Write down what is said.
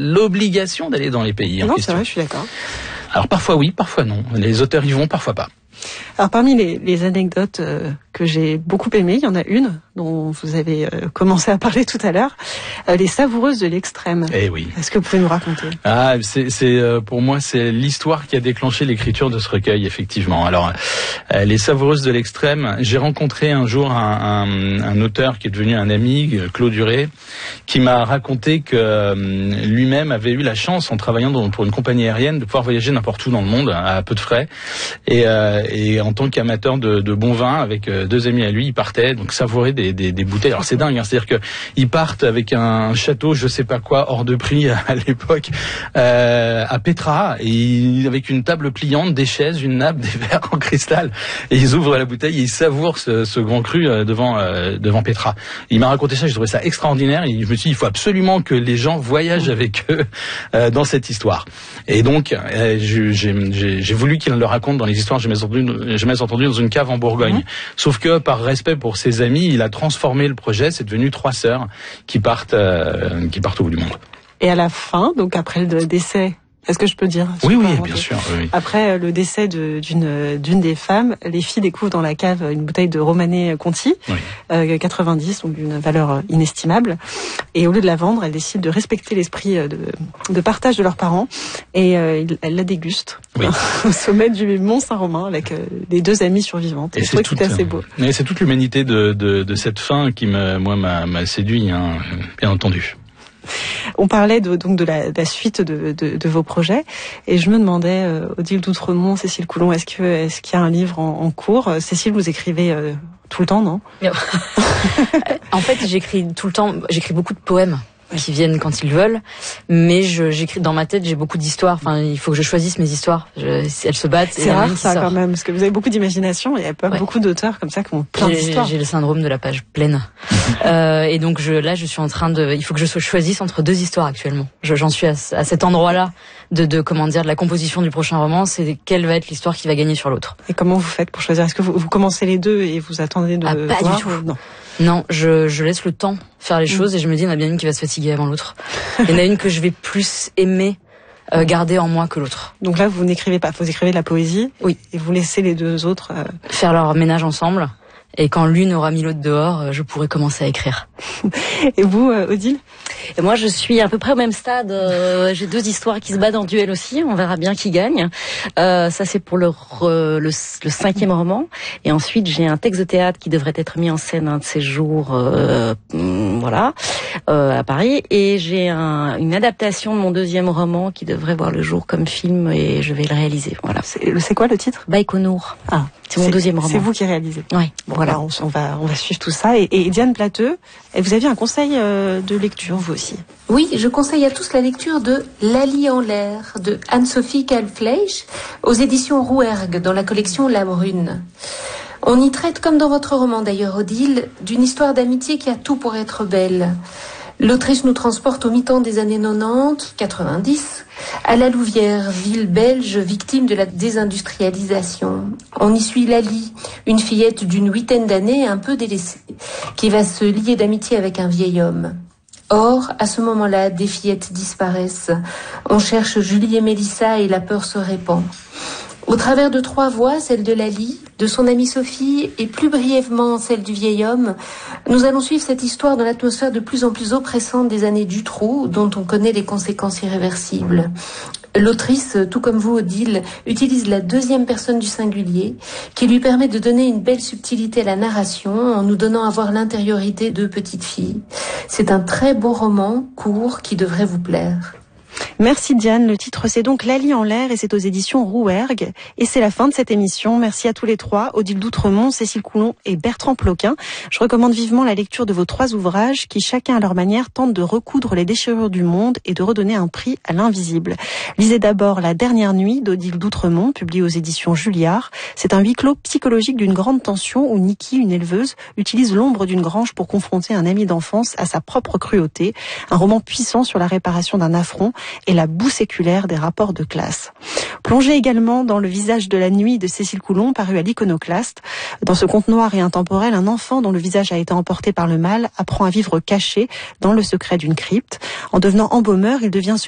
l'obligation d'aller dans les pays en question. question. C'est vrai, je suis d'accord. Alors parfois oui, parfois non. Les auteurs y vont, parfois pas. Alors parmi les anecdotes que j'ai beaucoup aimées, il y en a une dont vous avez commencé à parler tout à l'heure, les savoureuses de l'extrême. Eh oui. Est-ce que vous pouvez nous raconter ? Ah, pour moi c'est l'histoire qui a déclenché l'écriture de ce recueil, effectivement. Alors les savoureuses de l'extrême, j'ai rencontré un jour un auteur qui est devenu un ami, Claude Duré, qui m'a raconté que lui-même avait eu la chance, en travaillant pour une compagnie aérienne, de pouvoir voyager n'importe où dans le monde à peu de frais, et en tant qu'amateur de bon vin, avec deux amis à lui, il partait donc savourer des bouteilles. Alors c'est dingue, hein, c'est-à-dire que ils partent avec un château, je sais pas quoi, hors de prix à l'époque, à Petra, et avec une table pliante, des chaises, une nappe, des verres en cristal, et ils ouvrent la bouteille et ils savourent ce grand cru devant Petra. Il m'a raconté ça, j'ai trouvé ça extraordinaire, et je me suis dit, il faut absolument que les gens voyagent avec eux dans cette histoire. Et donc j'ai voulu qu'il le raconte dans les histoires jamais entendu dans une cave en Bourgogne. Sauf que par respect pour ses amis, il a transformé le projet. C'est devenu 3 sœurs qui partent au bout du monde. Et à la fin, donc après le décès, est-ce que je peux dire ? Oui, bien sûr. Oui. Après le décès d'une des femmes, les filles découvrent dans la cave une bouteille de Romanée Conti, 90, donc d'une valeur inestimable. Et au lieu de la vendre, elles décident de respecter l'esprit de partage de leurs parents, et elles la dégustent au sommet du Mont Saint-Romain avec les 2 amies survivantes. Et je trouve que c'était assez beau. Mais c'est toute l'humanité de cette fin qui m'a séduit, hein, bien entendu. On parlait donc de la suite de vos projets, et je me demandais, Odile d'Outremont, Cécile Coulon, est-ce qu'il y a un livre en cours ? Cécile, vous écrivez tout le temps, non ? En fait, j'écris tout le temps. J'écris beaucoup de poèmes qui viennent quand ils veulent, mais j'écris dans ma tête, j'ai beaucoup d'histoires. Enfin, il faut que je choisisse mes histoires. Elles se battent. C'est rare ça quand même, parce que vous avez beaucoup d'imagination, et il y a pas beaucoup d'auteurs comme ça qui ont plein d'histoires. J'ai le syndrome de la page pleine. Et donc je suis en train il faut que je choisisse entre 2 histoires actuellement. J'en suis à cet endroit-là de la composition du prochain roman. C'est quelle va être l'histoire qui va gagner sur l'autre. Et comment vous faites pour choisir ? Est-ce que vous commencez les 2 et vous attendez de voir ? Pas du tout. Non, je laisse le temps faire les choses, et je me dis, il y en a bien une qui va se fatiguer avant l'autre. Il y en a une que je vais plus aimer garder en moi que l'autre. Donc là, vous n'écrivez pas, vous écrivez de la poésie. Oui. Et vous laissez les 2 autres faire leur ménage ensemble. Et quand l'une aura mis l'autre dehors, je pourrai commencer à écrire. Et vous, Odile ? Et moi, je suis à peu près au même stade. J'ai 2 histoires qui se battent en duel aussi. On verra bien qui gagne. Ça, c'est pour le 5e roman. Et ensuite, j'ai un texte de théâtre qui devrait être mis en scène un de ces jours, à Paris. Et j'ai une adaptation de mon 2e roman qui devrait voir le jour comme film, et je vais le réaliser. Voilà. C'est quoi le titre ? Baïkonour. Ah. C'est mon 2e roman. C'est vous qui réalisez. Oui. Bon, voilà. On va suivre tout ça. Et Diane Plateux, vous aviez un conseil de lecture, vous aussi ? Oui, je conseille à tous la lecture de Lali en l'air de Anne-Sophie Kalfleisch aux éditions Rouergue dans la collection La Brune. On y traite, comme dans votre roman d'ailleurs, Odile, d'une histoire d'amitié qui a tout pour être belle. L'autrice nous transporte au mi-temps des années 90, 90, à La Louvière, ville belge victime de la désindustrialisation. On y suit Lali, une fillette d'une 8aine d'années un peu délaissée, qui va se lier d'amitié avec un vieil homme. Or, à ce moment-là, des fillettes disparaissent. On cherche Julie et Mélissa et la peur se répand. Au travers de 3 voix, celle de Lali, de son amie Sophie et plus brièvement celle du vieil homme, nous allons suivre cette histoire dans l'atmosphère de plus en plus oppressante des années Dutroux, dont on connaît les conséquences irréversibles. L'autrice, tout comme vous, Odile, utilise la 2e personne du singulier, qui lui permet de donner une belle subtilité à la narration en nous donnant à voir l'intériorité de petites filles. C'est un très beau roman, court, qui devrait vous plaire. Merci Diane, le titre c'est donc Lali en l'air, et c'est aux éditions Rouergue. Et c'est la fin de cette émission. Merci à tous les 3, Odile d'Outremont, Cécile Coulon et Bertrand Ploquin. Je recommande vivement la lecture de vos 3 ouvrages qui, chacun à leur manière, tentent de recoudre les déchirures du monde et de redonner un prix à l'invisible. Lisez d'abord La dernière nuit d'Odile d'Outremont, publié aux éditions Julliard. C'est un huis clos psychologique d'une grande tension où Niki, une éleveuse, utilise l'ombre d'une grange pour confronter un ami d'enfance à sa propre cruauté. Un roman puissant sur la réparation d'un affront et la boue séculaire des rapports de classe. Plongez également dans Le visage de la nuit de Cécile Coulon, paru à l'Iconoclaste. Dans ce conte noir et intemporel, un enfant dont le visage a été emporté par le mal apprend à vivre caché dans le secret d'une crypte. En devenant embaumeur, il devient